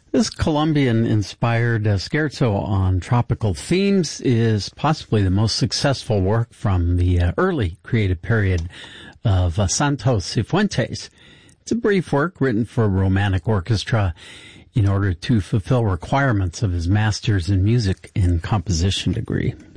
This Colombian-inspired scherzo on tropical themes is possibly the most successful work from the early creative period of Santos Cifuentes. It's a brief work written for a romantic orchestra in order to fulfill requirements of his master's in music and composition degree.